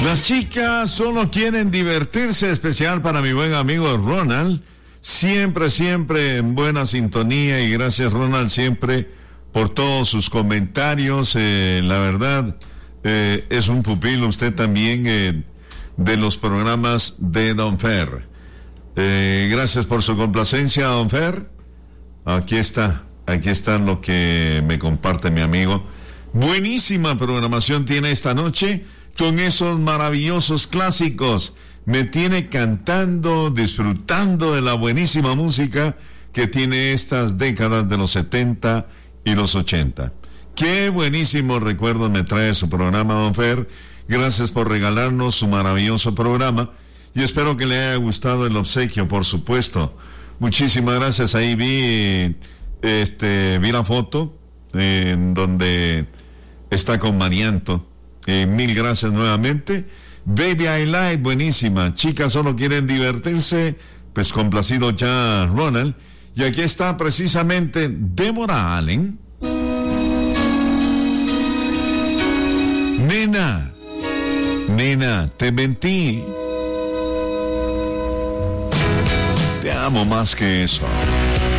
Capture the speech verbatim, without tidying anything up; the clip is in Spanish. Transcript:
Las chicas solo quieren divertirse, especial para mi buen amigo Ronald. Siempre, siempre en buena sintonía, y gracias, Ronald, siempre por todos sus comentarios. Eh, la verdad, eh, es un pupilo usted también eh, de los programas de Don Fer. Eh, gracias por su complacencia, Don Fer. Aquí está, aquí está lo que me comparte mi amigo. Buenísima programación tiene esta noche con esos maravillosos clásicos. Me tiene cantando, disfrutando de la buenísima música que tiene estas décadas de los setenta y los ochenta. Qué buenísimos recuerdos me trae su programa, Don Fer. Gracias por regalarnos su maravilloso programa y espero que le haya gustado el obsequio, por supuesto. Muchísimas gracias. Ahí vi, este, vi la foto eh, en donde está con Marianto. Eh, mil gracias nuevamente. Baby I Like, buenísima. Chicas solo quieren divertirse. Pues complacido ya, Ronald. Y aquí está precisamente Deborah Allen. Nena, nena, te mentí. Te amo más que eso.